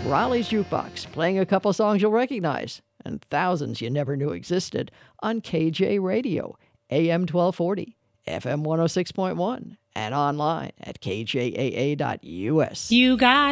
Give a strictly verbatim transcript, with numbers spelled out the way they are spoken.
Raleigh's Jukebox, playing a couple songs you'll recognize and thousands you never knew existed on K J Radio, A M twelve forty, F M one oh six point one, and online at K J A A dot U S. You got